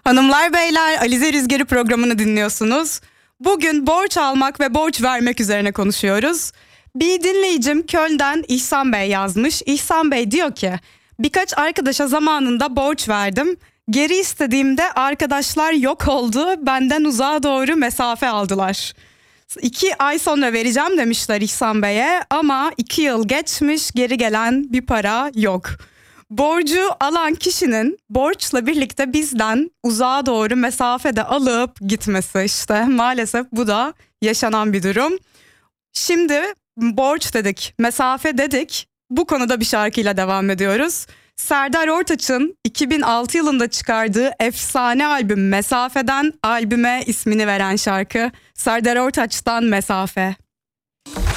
Hanımlar beyler, Alize Rüzgarı programını dinliyorsunuz. Bugün borç almak ve borç vermek üzerine konuşuyoruz. Bir dinleyicim Köln'den İhsan Bey yazmış. İhsan Bey diyor ki, birkaç arkadaşa zamanında borç verdim. Geri istediğimde arkadaşlar yok oldu, benden uzağa doğru mesafe aldılar. 2 ay sonra vereceğim demişler İhsan Bey'e ama 2 yıl geçmiş, geri gelen bir para yok. Borcu alan kişinin borçla birlikte bizden uzağa doğru mesafede alıp gitmesi, işte maalesef bu da yaşanan bir durum. Şimdi borç dedik, mesafe dedik. Bu konuda bir şarkıyla devam ediyoruz. Serdar Ortaç'ın 2006 yılında çıkardığı efsane albüm Mesafe'den albüme ismini veren şarkı. Serdar Ortaç'tan Mesafe.